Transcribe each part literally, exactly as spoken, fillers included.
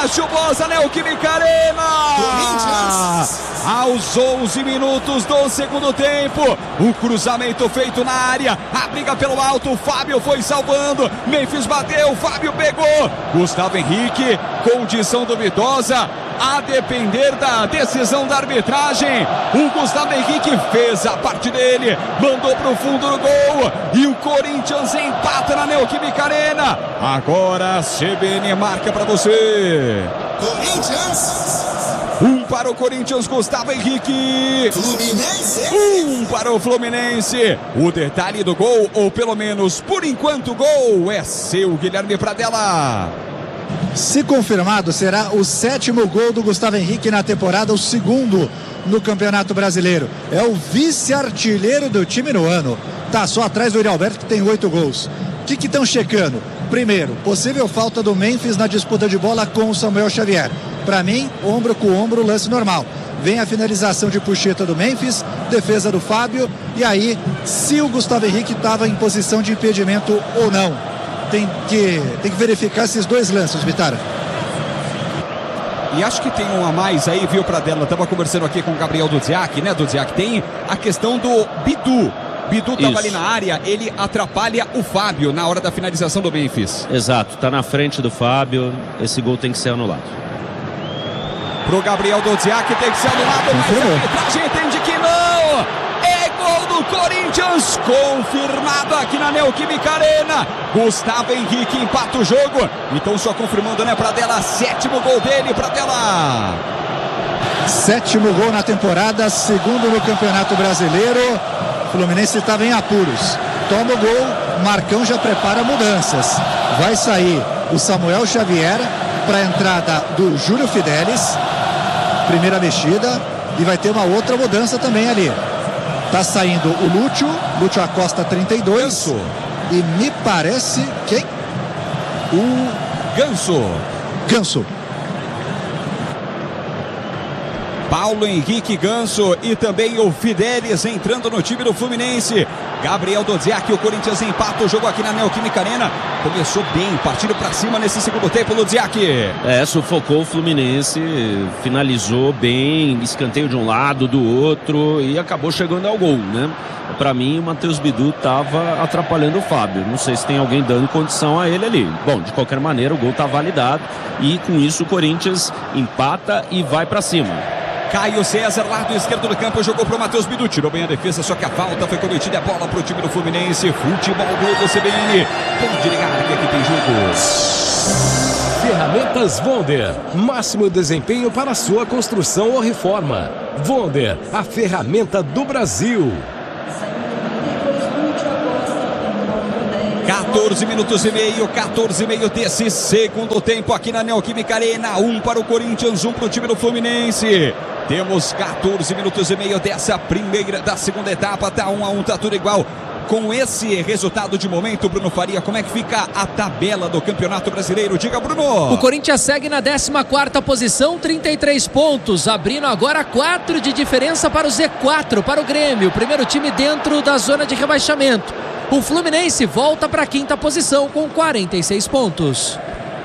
Márcio Bosa, Neoquímica Arena. Aos onze minutos do segundo tempo, o cruzamento feito na área, a briga pelo alto, o Fábio foi salvando, Memphis bateu, Fábio pegou, Gustavo Henrique, condição duvidosa, a depender da decisão da arbitragem, o Gustavo Henrique fez a parte dele, mandou para o fundo do gol, e o Corinthians empata na Neoquímica Arena. Agora a C B N marca para você. Corinthians. Um para o Corinthians, Gustavo Henrique. Fluminense. Um para o Fluminense. O detalhe do gol, ou pelo menos por enquanto o gol, é seu, Guilherme Pradella. Se confirmado, será o sétimo gol do Gustavo Henrique na temporada, o segundo no Campeonato Brasileiro. É o vice-artilheiro do time no ano. Tá só atrás do Yuri Alberto, que tem oito gols. O que que estão checando? Primeiro, possível falta do Memphis na disputa de bola com o Samuel Xavier. Para mim, ombro com ombro, lance normal. Vem a finalização de puxeta do Memphis, defesa do Fábio, e aí, se o Gustavo Henrique estava em posição de impedimento ou não. Tem que, tem que verificar esses dois lances, Vitara. E acho que tem um a mais aí, viu, Pradella? Estava conversando aqui com o Gabriel Dudziak, né, Dudziak? Tem a questão do Bidu. Bidu estava ali na área, ele atrapalha o Fábio na hora da finalização do Memphis. Exato, tá na frente do Fábio, esse gol tem que ser anulado. Pro Gabriel Dudziak tem que ser anulado, mas a arbitragem entende que não! É gol do Corinthians, confirmado aqui na Neoquímica Arena. Gustavo Henrique empata o jogo, então só confirmando, né, Pradella, sétimo gol dele, Pradella. Sétimo gol na temporada, segundo no Campeonato Brasileiro. O Fluminense estava em apuros. Toma o gol, Marcão já prepara mudanças. Vai sair o Samuel Xavier para a entrada do Júlio Fidelis. Primeira mexida. E vai ter uma outra mudança também ali. Tá saindo o Lúcio, Lúcio Acosta trinta e dois. Ganso. E me parece quem? O Ganso. Ganso. Paulo Henrique Ganso e também o Fidelis entrando no time do Fluminense. Gabriel Dudziak, o Corinthians empata o jogo aqui na Neoquímica Arena. Começou bem, partindo para cima nesse segundo tempo, Dudziak. É, sufocou o Fluminense, finalizou bem, escanteio de um lado, do outro e acabou chegando ao gol, né? Para mim, o Matheus Bidu estava atrapalhando o Fábio. Não sei se tem alguém dando condição a ele ali. Bom, de qualquer maneira, o gol está validado e com isso o Corinthians empata e vai para cima. Caio César, lado esquerdo do campo, jogou pro Matheus Bidu, tirou bem a defesa, só que a falta foi cometida, a bola pro time do Fluminense. Futebol Globo C B N, pode ligar que aqui tem jogo. Ferramentas Wonder, máximo desempenho para sua construção ou reforma. Wonder, a ferramenta do Brasil. quatorze minutos e meio, quatorze e meio desse segundo tempo aqui na Neoquímica Arena. Um para o Corinthians, um para o time do Fluminense. Temos quatorze minutos e meio dessa primeira, da segunda etapa. Tá um a um, tá tudo igual. Com esse resultado de momento, Bruno Faria, como é que fica a tabela do Campeonato Brasileiro? Diga, Bruno. O Corinthians segue na décima quarta posição, trinta e três pontos, abrindo agora quatro de diferença para o Z quatro, para o Grêmio, o primeiro time dentro da zona de rebaixamento. O Fluminense volta para a quinta posição com quarenta e seis pontos.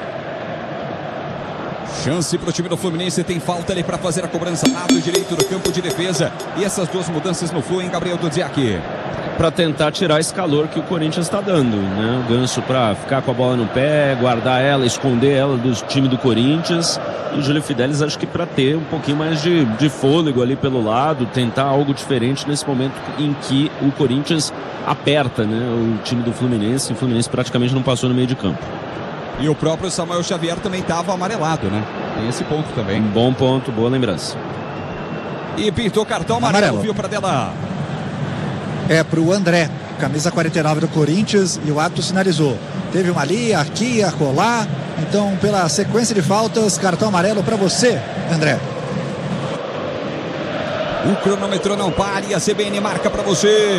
Chance para o time do Fluminense, tem falta ali para fazer a cobrança, lado direito do campo de defesa. E essas duas mudanças no Flu, hein, Gabriel Dudziak? Para tentar tirar esse calor que o Corinthians está dando, né? O Ganso para ficar com a bola no pé, guardar ela, esconder ela do time do Corinthians. E o Júlio Fidelis, acho que para ter um pouquinho mais de, de fôlego ali pelo lado, tentar algo diferente nesse momento em que o Corinthians aperta, né, o time do Fluminense. O Fluminense praticamente não passou no meio de campo. E o próprio Samuel Xavier também estava amarelado, né? Tem esse ponto também. Um bom ponto, boa lembrança. E pintou cartão amarelo, amarelo. Viu, Pradella? É pro André, camisa quarenta e nove do Corinthians, e o árbitro sinalizou. Teve uma ali, aqui, acolá. Então, pela sequência de faltas, cartão amarelo para você, André. O cronômetro não para e a C B N marca para você.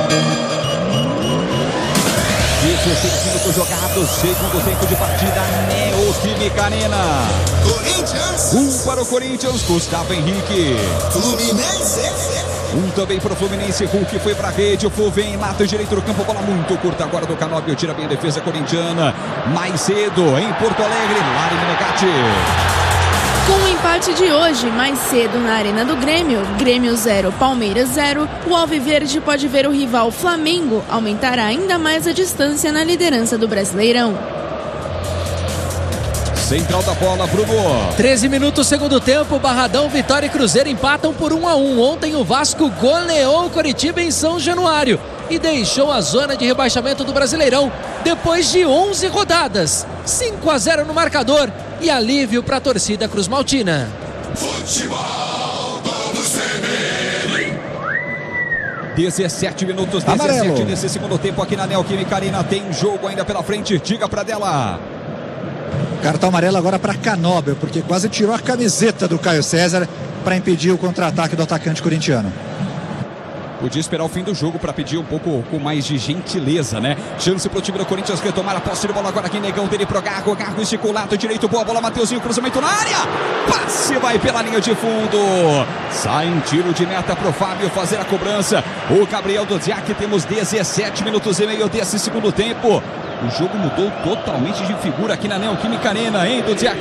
dezesseis minutos jogados, segundo tempo de partida, Neoquímica Arena. Corinthians. Um para o Corinthians, Gustavo Henrique. Fluminense. Um também para o Fluminense. Hulk foi para a rede. O Flu vem, lado direito do campo. Bola muito curta agora do Canóbio. Tira bem a defesa corintiana. Mais cedo em Porto Alegre. Lari Menegatti. Com o empate de hoje, mais cedo na Arena do Grêmio, Grêmio zero, Palmeiras zero, o Alviverde pode ver o rival Flamengo aumentar ainda mais a distância na liderança do Brasileirão. Central da bola, Bruno. treze minutos, segundo tempo, Barradão, Vitória e Cruzeiro empatam por um a um. Ontem o Vasco goleou o Coritiba em São Januário e deixou a zona de rebaixamento do Brasileirão depois de onze rodadas. cinco a zero no marcador e alívio para a torcida Cruz Maltina. Futebol, vamos ver. dezessete minutos, dezessete Amarelo. nesse segundo tempo aqui na Neoquímica Arena. Tem um jogo ainda pela frente. Diga pra dela. Cartão amarelo agora para Canóbio, porque quase tirou a camiseta do Caio César para impedir o contra-ataque do atacante corintiano. Podia esperar o fim do jogo para pedir um pouco com mais de gentileza, né? Chance pro time do Corinthians retomar a posse de bola agora aqui, Negão dele pro Garro. Garro esticou o lado direito, boa bola, Mateuzinho, cruzamento na área. Passe vai pela linha de fundo. Sai um tiro de meta pro Fábio fazer a cobrança. O Gabriel Duziak, temos dezessete minutos e meio desse segundo tempo. O jogo mudou totalmente de figura aqui na Neoquímica Arena, hein, Duziak?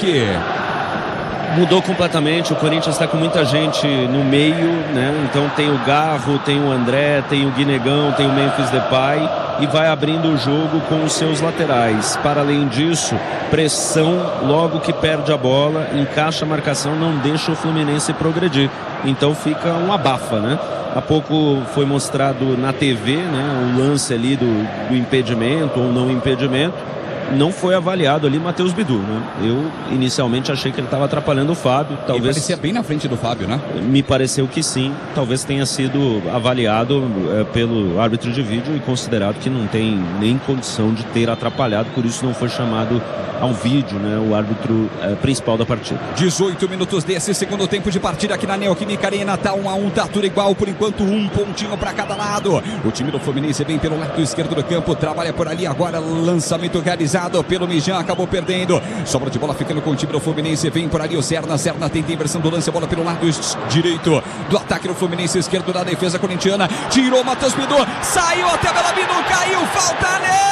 Mudou completamente, o Corinthians está com muita gente no meio, né? Então tem o Garro, tem o André, tem o Guinegão, tem o Memphis Depay e vai abrindo o jogo com os seus laterais. Para além disso, pressão logo que perde a bola, encaixa a marcação, não deixa o Fluminense progredir. Então fica um abafa, né? Há pouco foi mostrado na T V, né, o lance ali do, do impedimento ou não impedimento. Não foi avaliado ali Matheus Bidu, né? Eu inicialmente achei que ele estava atrapalhando o Fábio. Talvez Ele parecia bem na frente do Fábio, né? Me pareceu que sim. Talvez tenha sido avaliado é, pelo árbitro de vídeo e considerado que não tem nem condição de ter atrapalhado. Por isso não foi chamado ao vídeo, né? O árbitro é, principal da partida. dezoito minutos desse segundo tempo de partida aqui na Neoquímica Arena. Tá um a um, tá tudo igual. Por enquanto, um pontinho para cada lado. O time do Fluminense vem pelo lado esquerdo do campo. Trabalha por ali agora. Lançamento realizado pelo Mijan, acabou perdendo. Sobra de bola ficando com o time do Fluminense. Vem por ali o Serna. Serna tenta a inversão do lance. A bola pelo lado direito do ataque do Fluminense, esquerdo da defesa corintiana. Tirou Matheus Bidu. Saiu até Bela Bidu. Caiu. Falta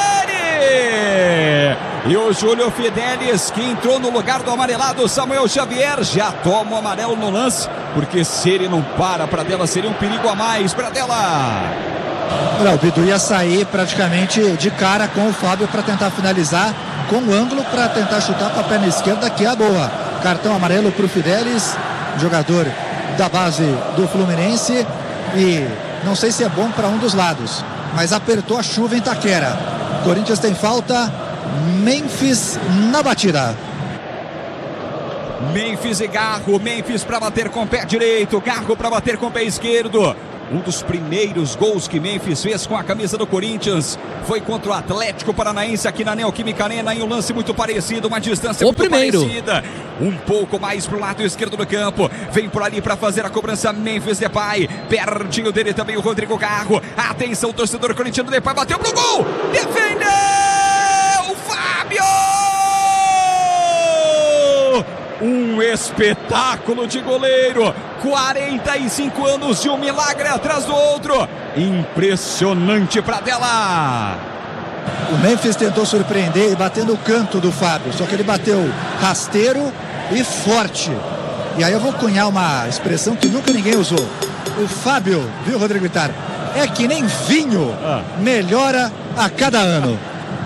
nele. E o Júlio Fidelis, que entrou no lugar do amarelado Samuel Xavier, já toma o amarelo no lance, porque se ele não para para dela, seria um perigo a mais para dela. Não, o Bidu ia sair praticamente de cara com o Fábio para tentar finalizar, com o ângulo para tentar chutar com a perna esquerda, que é a boa. Cartão amarelo para o Fidelis, jogador da base do Fluminense, e não sei se é bom para um dos lados, mas apertou a chuva em Itaquera. Corinthians tem falta, Memphis na batida. Memphis e Garro, Memphis para bater com o pé direito, Garro para bater com o pé esquerdo. Um dos primeiros gols que Memphis fez com a camisa do Corinthians foi contra o Atlético Paranaense aqui na Neoquímica Arena, em um lance muito parecido, uma distância o muito primeiro. parecida. Um pouco mais pro lado esquerdo do campo. Vem por ali para fazer a cobrança Memphis Depay. Pertinho dele também o Rodrigo Garro. Atenção, torcedor corintiano, Depay bateu pro gol. Defendeu o Fábio! Um espetáculo de goleiro. quarenta e cinco anos de um milagre atrás do outro. Impressionante para dela. O Memphis tentou surpreender e batendo o canto do Fábio, só que ele bateu rasteiro e forte. E aí eu vou cunhar uma expressão que nunca ninguém usou. O Fábio, viu, Rodrigo Itar, é que nem vinho, Ah. melhora a cada ano.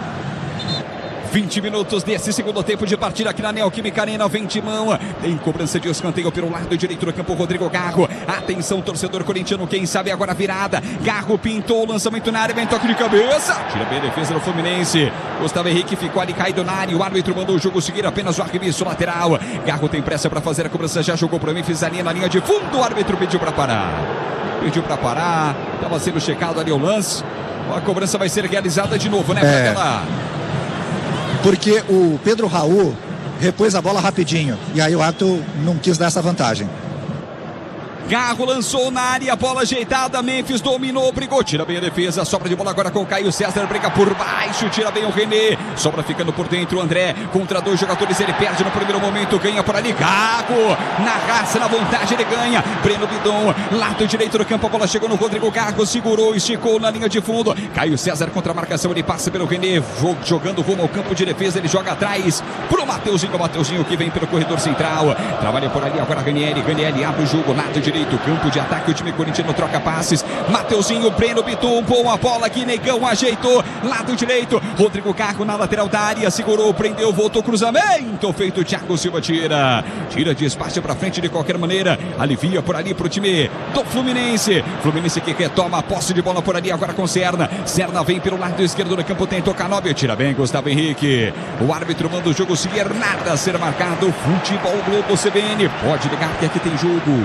vinte minutos desse segundo tempo de partida aqui na Neoquímica Arena. Vem de mão. Tem cobrança de escanteio pelo lado direito do campo. Rodrigo Garro. Atenção, torcedor corintiano. Quem sabe agora a virada. Garro pintou o lançamento na área. Vem toque de cabeça. Tira bem a defesa do Fluminense. Gustavo Henrique ficou ali caído na área. O árbitro mandou o jogo seguir apenas o arremesso lateral. Garro tem pressa para fazer a cobrança. Já jogou para mim. Fiz ali na linha de fundo. O árbitro pediu para parar. Pediu para parar. Estava sendo checado ali o lance. A cobrança vai ser realizada de novo, né? É. Pra Porque o Pedro Raul repôs a bola rapidinho. E aí o árbitro não quis dar essa vantagem. Garro lançou na área, bola ajeitada, Memphis dominou, brigou, tira bem a defesa, sobra de bola agora com o Caio César, briga por baixo, tira bem o René, sobra ficando por dentro o André, contra dois jogadores, ele perde no primeiro momento, ganha por ali, Garro, na raça, na vontade, ele ganha, Breno Bidon, lado direito do campo, a bola chegou no Rodrigo Garro, segurou, esticou na linha de fundo, Caio César contra a marcação, ele passa pelo René, jogando rumo ao campo de defesa, ele joga atrás, pro Mateuzinho, o Mateuzinho que vem pelo corredor central, trabalha por ali agora, Ranieri, Ranieri abre o jogo, lado direito, campo de ataque, o time corintiano troca passes, Mateuzinho, Breno Bitum, boa bola aqui, Negão ajeitou, lado direito, Rodrigo Garro na lateral da área, segurou, prendeu, voltou, cruzamento feito, Thiago Silva tira, tira de espaço pra frente de qualquer maneira, alivia por ali pro time do Fluminense, Fluminense que retoma a posse de bola por ali agora com Serna, Serna vem pelo lado esquerdo do campo, tentou Canóbio, tira bem Gustavo Henrique, o árbitro manda o jogo seguir, nada a ser marcado, Futebol Globo C B N, pode ligar que aqui tem jogo.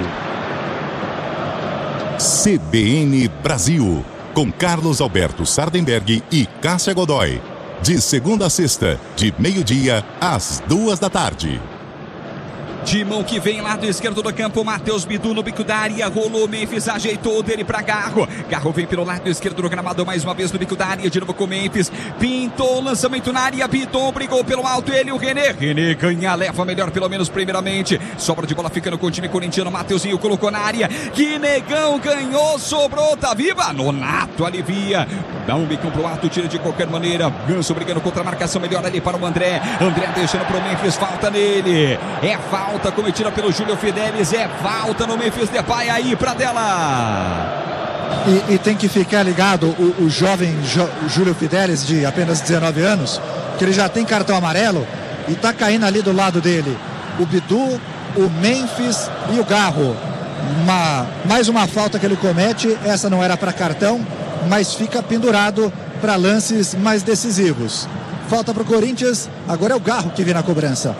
C B N Brasil, com Carlos Alberto Sardenberg e Cássia Godoy. De segunda a sexta, de meio-dia às duas da tarde. Timão que vem lado esquerdo do campo, Matheus Bidu no bico da área, rolou, Memphis ajeitou dele pra Garro, Garro vem pelo lado esquerdo do gramado mais uma vez no bico da área, de novo com Memphis, pintou o lançamento na área, Biton brigou pelo alto, ele o René, René ganha, leva melhor pelo menos primeiramente, sobra de bola ficando com o time corintiano, Mateuzinho colocou na área, que Negão ganhou, sobrou, tá viva, Nonato alivia, dá um bicão pro alto, tira de qualquer maneira, Ganso brigando contra a marcação, melhor ali para o André, André deixando pro Memphis, falta nele, é falta. Falta cometida pelo Júlio Fidelis, é falta no Memphis Depay aí pra dela. E, e tem que ficar ligado o, o jovem jo, Júlio Fidelis, de apenas dezenove anos, que ele já tem cartão amarelo e tá caindo ali do lado dele o Bidu, o Memphis e o Garro. Uma, mais uma falta que ele comete, essa não era para cartão, mas fica pendurado para lances mais decisivos. Falta para o Corinthians, agora é o Garro que vem na cobrança.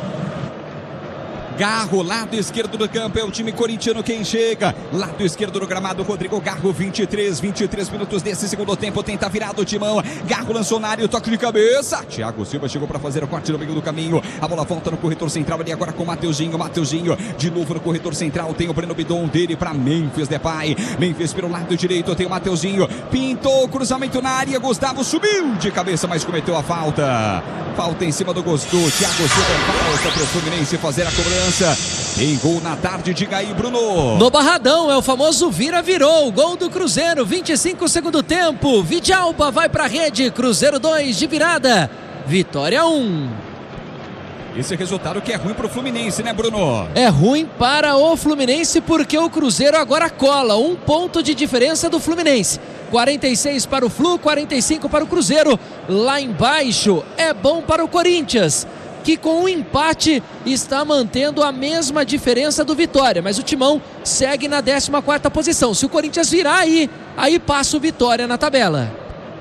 Garro, lado esquerdo do campo, é o time corintiano quem chega, lado esquerdo do gramado, Rodrigo Garro, vinte e três, vinte e três minutos desse segundo tempo, tenta virar do timão, Garro lançou na área, o toque de cabeça, Thiago Silva chegou para fazer o corte no meio do caminho, a bola volta no corredor central ali agora com o Mateuzinho, Mateuzinho de novo no corredor central, tem o Breno Bidon dele para Memphis Depay, Memphis pelo lado direito, tem o Mateuzinho, pintou, cruzamento na área, Gustavo subiu de cabeça, mas cometeu a falta, falta em cima do Gostou, Thiago Silva falta para o Fluminense fazer a cobrança. Tem gol na tarde, diga aí, Bruno. No Barradão, é o famoso vira-virou. Gol do Cruzeiro, vinte e cinco segundo tempo. Vidalba vai pra rede. Cruzeiro dois de virada. Vitória um. Esse resultado que é ruim pro Fluminense, né, Bruno? É ruim para o Fluminense porque o Cruzeiro agora cola. Um ponto de diferença do Fluminense. quarenta e seis para o Flu, quarenta e cinco para o Cruzeiro. Lá embaixo é bom para o Corinthians, que com o empate está mantendo a mesma diferença do Vitória, mas o Timão segue na décima quarta posição. Se o Corinthians virar aí, aí passa o Vitória na tabela.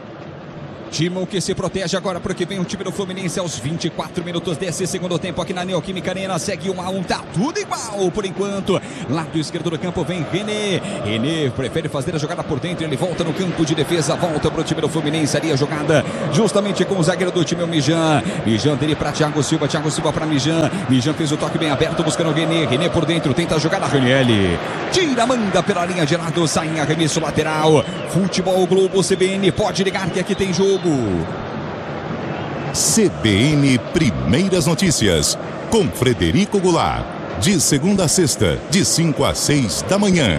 Timão que se protege agora porque vem o time do Fluminense aos vinte e quatro minutos desse segundo tempo aqui na Neoquímica Arena, segue um a um, tá tudo igual por enquanto, lado esquerdo do campo vem René, René prefere fazer a jogada por dentro, ele volta no campo de defesa, volta pro time do Fluminense, ali a jogada justamente com o zagueiro do time, o Mijan, Mijan dele pra Thiago Silva, Thiago Silva pra Mijan, Mijan fez o toque bem aberto buscando o René, René por dentro, tenta a jogada, Ranieri, tira, manda pela linha de lado, sai em arremesso lateral, Futebol Globo C B N, pode ligar que aqui tem jogo. C B N Primeiras Notícias, com Frederico Goulart, de segunda a sexta, de cinco às seis da manhã.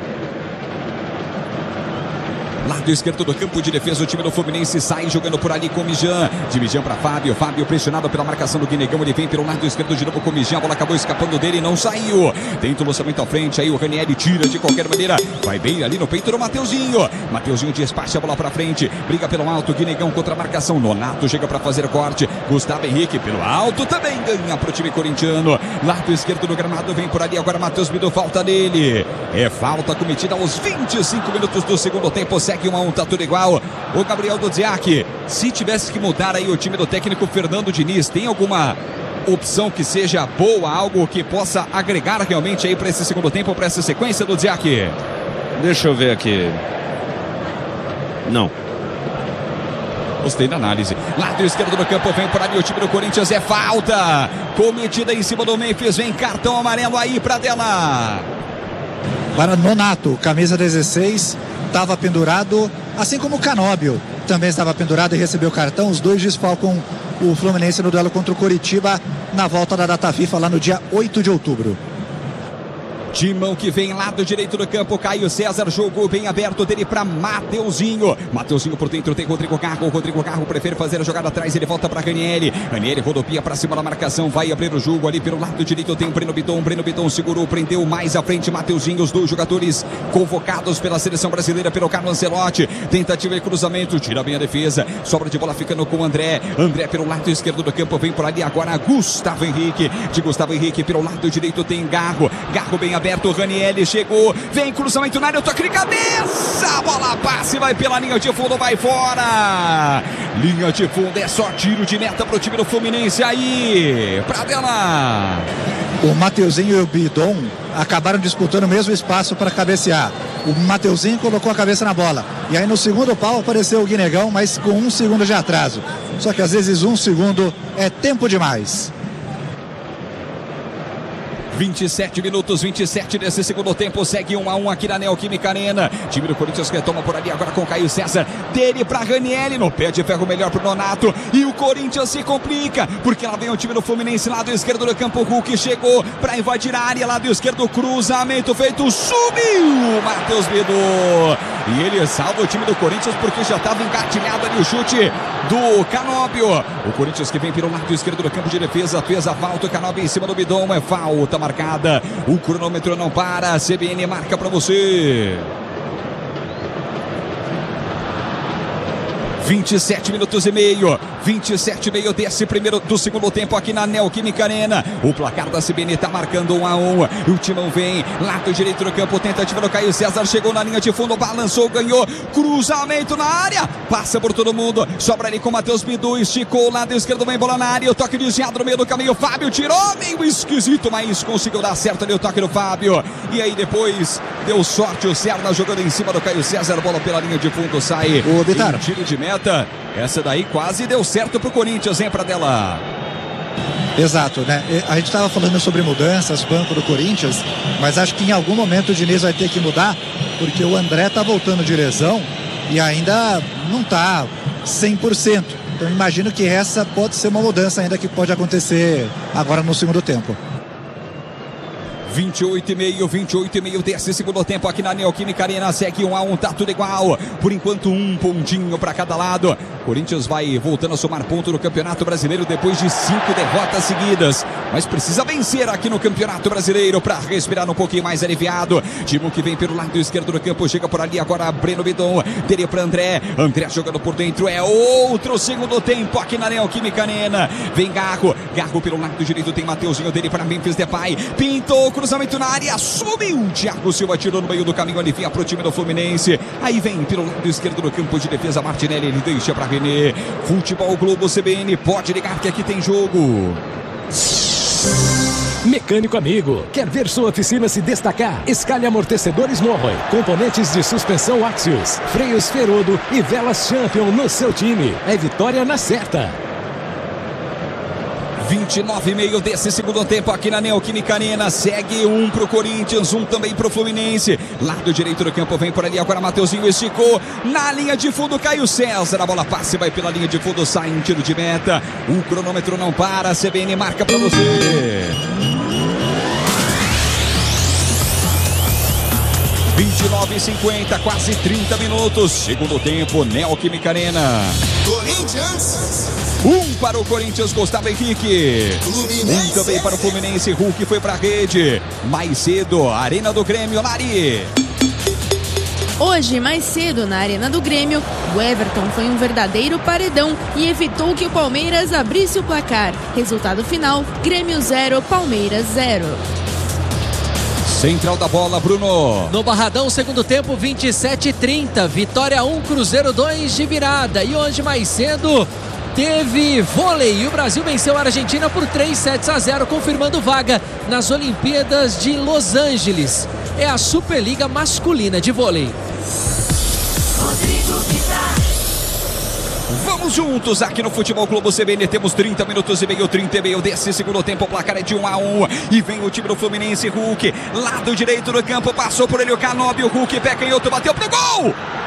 Lado esquerdo do campo de defesa, o time do Fluminense sai jogando por ali com o Mijan. De Mijan para Fábio, Fábio pressionado pela marcação do Guinegão, ele vem pelo lado esquerdo de novo com o Mijan, a bola acabou escapando dele, não saiu. Tenta o lançamento à frente, aí o Ranieri tira de qualquer maneira, vai bem ali no peito do Mateuzinho. Mateuzinho despacha a bola para frente, briga pelo alto, Guinegão contra a marcação, Nonato chega para fazer o corte, Gustavo Henrique pelo alto, também ganha pro time corintiano. Lado esquerdo do gramado, vem por ali agora Matheus Bidu, falta nele. É falta cometida aos vinte e cinco minutos do segundo tempo, segue um a um, tá tudo igual. O Gabriel Dodziak, se tivesse que mudar aí o time do técnico Fernando Diniz, tem alguma opção que seja boa, algo que possa agregar realmente aí para esse segundo tempo, para essa sequência, Dodziak? Deixa eu ver aqui. Não. Gostei da análise. Lado esquerdo do campo, vem por ali o time do Corinthians, é falta cometida em cima do Memphis, vem cartão amarelo aí pra dela. para Nonato, camisa dezesseis, estava pendurado, assim como o Canóbio também estava pendurado e recebeu cartão. Os dois desfalcam o Fluminense no duelo contra o Coritiba na volta da data FIFA lá no dia oito de outubro. Timão que vem lado direito do campo, Caio César jogou bem aberto dele para Mateuzinho. Mateuzinho por dentro tem Rodrigo Carro. Rodrigo Carro prefere fazer a jogada atrás, ele volta para Ranieri. Ranieri rodopia para cima da marcação, vai abrir o jogo ali pelo lado direito. Tem o Breno Biton. Breno Biton segurou, prendeu mais à frente. Mateuzinho, os dois jogadores convocados pela seleção brasileira pelo Carlo Ancelotti. Tentativa de cruzamento, tira bem a defesa. Sobra de bola ficando com o André. André pelo lado esquerdo do campo, vem por ali agora Gustavo Henrique. De Gustavo Henrique pelo lado direito tem Garro. Garro bem aberto. Aberto, Ranieri chegou, vem cruzamento na área, toque de cabeça, a bola passa e vai pela linha de fundo, vai fora. Linha de fundo, é só tiro de meta pro time do Fluminense aí, pra dela. O Mateuzinho e o Bidon acabaram disputando o mesmo espaço para cabecear. O Mateuzinho colocou a cabeça na bola e aí no segundo pau apareceu o Guinegão, mas com um segundo de atraso. Só que às vezes um segundo é tempo demais. vinte e sete minutos, vinte e sete desse segundo tempo, segue um a um aqui na Neoquímica Arena. Time do Corinthians retoma por ali agora com Caio César, dele para Ranieri, no pé de ferro melhor pro Nonato, e o Corinthians se complica, porque lá vem o time do Fluminense, lado esquerdo do campo, Hulk chegou para invadir a área, lado esquerdo, cruzamento feito, subiu Matheus Bidu, e ele salva o time do Corinthians porque já estava engatilhado ali o chute do Canóbio. O Corinthians que vem pelo lado esquerdo do campo de defesa, fez a falta, o Canóbio em cima do Bidon, é falta marcada, o cronômetro não para, a C B N marca para você. vinte e sete minutos e meio, vinte e sete e meio desse primeiro do segundo tempo aqui na Neoquímica Arena. O placar da C B N está marcando um a um. O Timão vem, lado direito do campo, tentativa do Caio César, chegou na linha de fundo, balançou, ganhou, cruzamento na área, passa por todo mundo, sobra ali com o Matheus Bidu, esticou, lado esquerdo, vem bola na área, o toque desviado no meio do caminho, Fábio tirou, meio esquisito, mas conseguiu dar certo ali o toque do Fábio. E aí depois deu sorte o Serna jogando em cima do Caio César, bola pela linha de fundo, sai. O Bitar. Tiro de meta. Essa daí quase deu certo pro Corinthians, hein, pra dela. Exato, né? A gente estava falando sobre mudanças, banco do Corinthians, mas acho que em algum momento o Diniz vai ter que mudar, porque o André tá voltando de lesão e ainda não tá cem por cento. Então imagino que essa pode ser uma mudança ainda que pode acontecer agora no segundo tempo. vinte e oito e meio, vinte e oito e meio desse segundo tempo aqui na Neoquímica Arena, segue um a um, tá tudo igual, por enquanto um pontinho para cada lado. Corinthians vai voltando a somar ponto no Campeonato Brasileiro depois de cinco derrotas seguidas, mas precisa vencer aqui no Campeonato Brasileiro para respirar um pouquinho mais aliviado. Timo que vem pelo lado esquerdo do campo, chega por ali agora Breno Bidon, teria para André, André jogando por dentro, é outro segundo tempo aqui na Neoquímica Arena. Vem Garro, Garro pelo lado direito, tem Mateuzinho dele para Memphis Depay, pintou, cruzamento na área, subiu, Thiago Silva tirou no meio do caminho, alivia para o time do Fluminense. Aí vem pelo lado esquerdo do campo de defesa, Martinelli, ele deixa para René. Futebol Globo C B N, pode ligar que aqui tem jogo. Mecânico amigo, quer ver sua oficina se destacar? Escalhe amortecedores Norroy, componentes de suspensão Axios, freios Ferodo e velas Champion no seu time. É vitória na certa. vinte e nove e meio desse segundo tempo aqui na Neoquímica Arena, segue um pro Corinthians, um também pro Fluminense. Lado direito do campo, vem por ali agora Mateuzinho, esticou, na linha de fundo Caio César, a bola passa e vai pela linha de fundo, sai em tiro de meta. O cronômetro não para, a C B N marca pra você. vinte e nove e cinquenta, quase trinta minutos, segundo tempo, Neoquímica Arena. Corinthians. Um para o Corinthians, Gustavo Henrique. Um também para o Fluminense, Hulk foi para a rede. Mais cedo, Arena do Grêmio, Lari. Hoje, mais cedo, na Arena do Grêmio, o Everton foi um verdadeiro paredão e evitou que o Palmeiras abrisse o placar. Resultado final, Grêmio zero, Palmeiras zero. Central da bola, Bruno. No Barradão, segundo tempo, vinte e sete e trinta. Vitória um, Cruzeiro dois de virada. E hoje, mais cedo, teve vôlei e o Brasil venceu a Argentina por três sets a zero, confirmando vaga nas Olimpíadas de Los Angeles. É a Superliga Masculina de Vôlei. Vamos Estamos juntos aqui no Futebol Clube C B N. Temos trinta minutos e meio, trinta e meio desse segundo tempo. O placar é de um a um. E vem o time do Fluminense. Hulk, lado direito do campo. Passou por ele o Canóbio. Hulk, pé canhoto, bateu pro gol.